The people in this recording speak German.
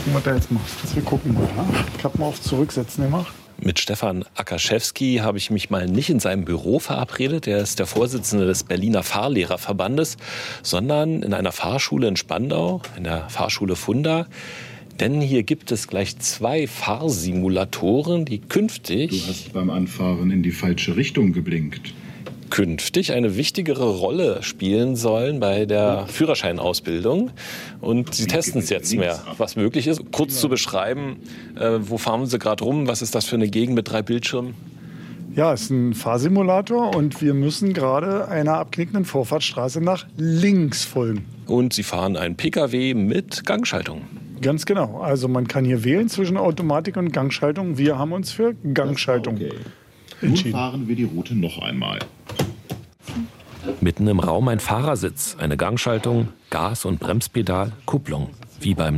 gucken, was er jetzt macht. Wir gucken mal. Ja? Klappen auf Zurücksetzen gemacht. Mit Stefan Akaschewski habe ich mich mal nicht in seinem Büro verabredet. Er ist der Vorsitzende des Berliner Fahrlehrerverbandes, sondern in einer Fahrschule in Spandau, in der Fahrschule Funda. Denn hier gibt es gleich 2 Fahrsimulatoren, die künftig... Du hast beim Anfahren in die falsche Richtung geblinkt. ...künftig eine wichtigere Rolle spielen sollen bei der Führerscheinausbildung. Und sie testen es jetzt mehr, was möglich ist. Kurz zu beschreiben, wo fahren Sie gerade rum? Was ist das für eine Gegend mit 3 Bildschirmen? Ja, es ist ein Fahrsimulator und wir müssen gerade einer abknickenden Vorfahrtsstraße nach links folgen. Und Sie fahren einen Pkw mit Gangschaltung. Ganz genau. Also man kann hier wählen zwischen Automatik und Gangschaltung. Wir haben uns für Gangschaltung entschieden. Nun fahren wir die Route noch einmal. Mitten im Raum ein Fahrersitz, eine Gangschaltung, Gas- und Bremspedal, Kupplung, wie beim